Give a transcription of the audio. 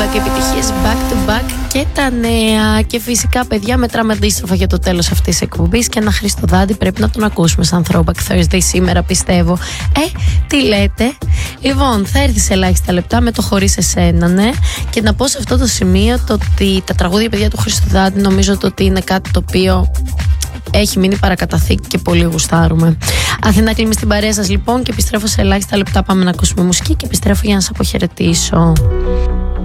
back, επιτυχίες back to back και τα νέα. Και φυσικά, παιδιά, μετράμε αντίστροφα για το τέλος αυτής της εκπομπής. Και ένα Χριστοδάντη πρέπει να τον ακούσουμε σαν Throwback Thursday σήμερα, πιστεύω. Τι λέτε? Λοιπόν, θα έρθει σε ελάχιστα λεπτά με το Χωρίς Εσένα, ναι. Και να πω σε αυτό το σημείο το ότι τα τραγούδια, παιδιά, του Χριστοδάντη νομίζω το ότι είναι κάτι το οποίο έχει μείνει παρακαταθήκη και πολύ γουστάρουμε. Αθηνά Κλίμη στην παρέα σας λοιπόν, και επιστρέφω σε ελάχιστα λεπτά. Πάμε να ακούσουμε μουσική και επιστρέφω για να σας αποχαιρετήσω.